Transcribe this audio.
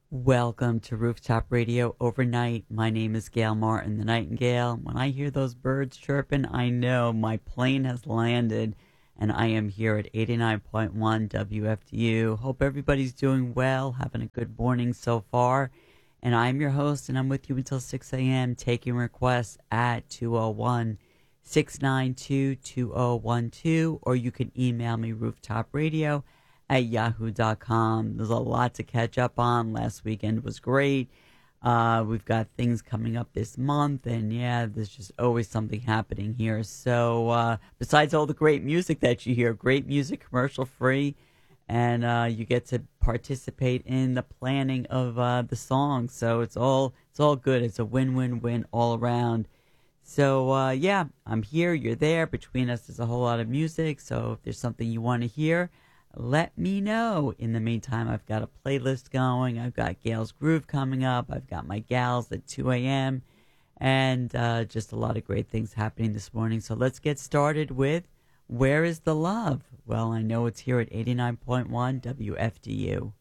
Welcome to Rooftop Radio Overnight. My name is Gail Martin, the Nightingale. When I hear those birds chirping, I know my plane has landed, and I am here at 89.1 WFDU. Hope everybody's doing well, having a good morning so far. And I'm your host, and I'm with you until 6 a.m., taking requests at 201-692-2012, or you can email me rooftopradio@yahoo.com. There's a lot to catch up on. Last weekend was great. We've got things coming up this month, and yeah, there's just always something happening here. So besides all the great music that you hear, great music, commercial free, and you get to participate in the planning of the songs. So it's all good. It's a win-win-win all around. So yeah, I'm here. You're there. Between us, there's a whole lot of music. So if there's something you want to hear, let me know. In the meantime, I've got a playlist going. I've got Gail's Groove coming up. I've got my gals at 2 a.m. And just a lot of great things happening this morning. So let's get started with Where is the Love? Well, I know it's here at 89.1 WFDU.